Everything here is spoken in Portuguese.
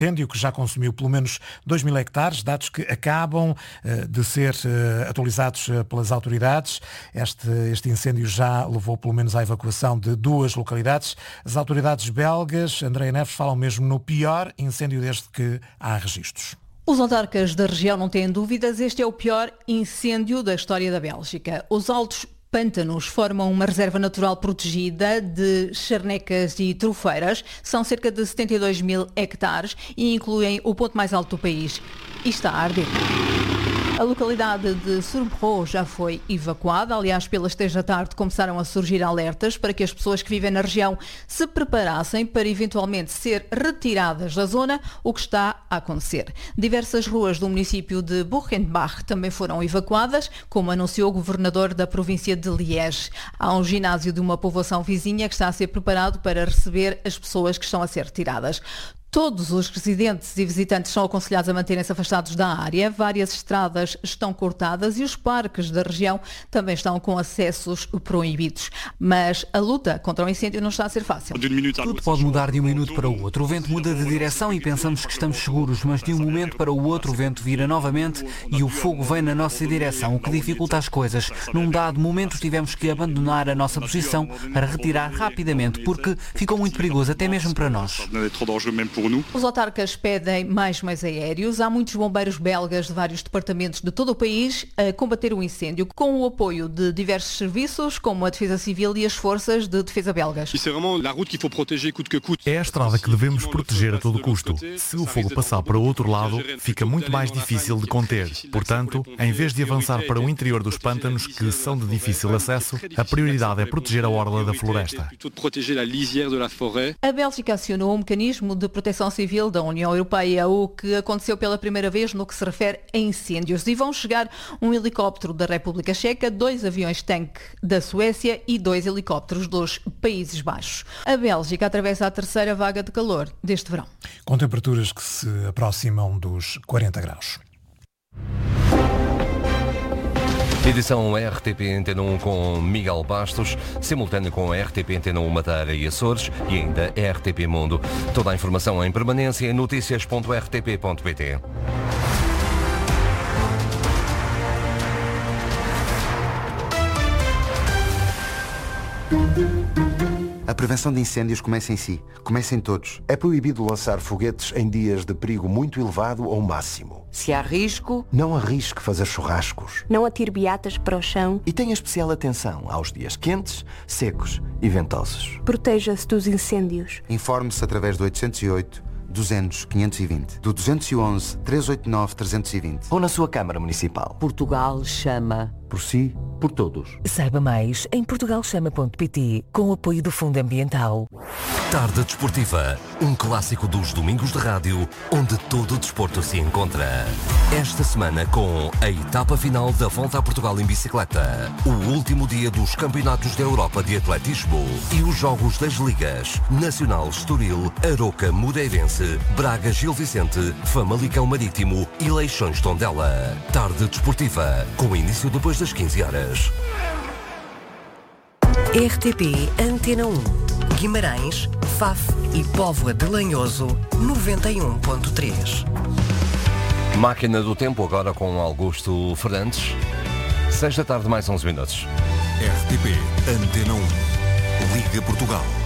incêndio que já consumiu pelo menos 2.000 hectares, dados que acabam de ser atualizados pelas autoridades. Este incêndio já levou pelo menos à evacuação de 2 localidades. As autoridades belgas, Andréia Neves, falam mesmo no pior incêndio desde que há registros. Os autarcas da região não têm dúvidas, este é o pior incêndio da história da Bélgica. Os altos pântanos formam uma reserva natural protegida de charnecas e trufeiras. São cerca de 72.000 hectares e incluem o ponto mais alto do país. E está a arder. A localidade de Surmro já foi evacuada. Aliás, pelas 3 da tarde começaram a surgir alertas para que as pessoas que vivem na região se preparassem para eventualmente ser retiradas da zona, o que está a acontecer. Diversas ruas do município de Buchenbach também foram evacuadas, como anunciou o governador da província de Liège. Há um ginásio de uma povoação vizinha que está a ser preparado para receber as pessoas que estão a ser retiradas. Todos os residentes e visitantes são aconselhados a manterem-se afastados da área. Várias estradas estão cortadas e os parques da região também estão com acessos proibidos. Mas a luta contra o incêndio não está a ser fácil. Tudo pode mudar de um minuto para o outro. O vento muda de direção e pensamos que estamos seguros, mas de um momento para o outro o vento vira novamente e o fogo vem na nossa direção, o que dificulta as coisas. Num dado momento tivemos que abandonar a nossa posição para retirar rapidamente, porque ficou muito perigoso, até mesmo para nós. Os autarcas pedem mais meios aéreos. Há muitos bombeiros belgas de vários departamentos de todo o país a combater o incêndio, com o apoio de diversos serviços, como a Defesa Civil e as Forças de Defesa belgas. É a estrada que devemos proteger a todo custo. Se o fogo passar para o outro lado, fica muito mais difícil de conter. Portanto, em vez de avançar para o interior dos pântanos, que são de difícil acesso, a prioridade é proteger a orla da floresta. A Bélgica acionou um mecanismo de proteção civil da União Europeia, o que aconteceu pela primeira vez no que se refere a incêndios. E vão chegar um helicóptero da República Checa, 2 aviões-tanque da Suécia e 2 helicópteros dos Países Baixos. A Bélgica atravessa a 3ª vaga de calor deste verão. Com temperaturas que se aproximam dos 40 graus. Edição RTP Antena 1 com Miguel Bastos, simultâneo com a RTP Antena 1 Madeira e Açores e ainda RTP Mundo. Toda a informação em permanência em noticias.rtp.pt. A prevenção de incêndios começa em si. Começa em todos. É proibido lançar foguetes em dias de perigo muito elevado ou máximo. Se há risco, não arrisque fazer churrascos. Não atire beatas para o chão. E tenha especial atenção aos dias quentes, secos e ventosos. Proteja-se dos incêndios. Informe-se através do 808 200 520, do 211 389 320 ou na sua Câmara Municipal. Portugal chama. Por si, por todos. Saiba mais em portugalchama.pt, com o apoio do Fundo Ambiental. Tarde Desportiva, um clássico dos domingos de rádio, onde todo o desporto se encontra. Esta semana com a etapa final da Volta a Portugal em bicicleta, o último dia dos Campeonatos da Europa de Atletismo e os jogos das ligas Nacional Estoril, Aroca Moreirense, Braga Gil Vicente, Famalicão Marítimo e Leixões Tondela. Tarde Desportiva, com início depois das 15 horas. RTP Antena 1, Guimarães, Faf e Póvoa de Lanhoso, 91.3. Máquina do Tempo agora com Augusto Fernandes. 6 da tarde, mais 11 minutos. RTP Antena 1, Liga Portugal.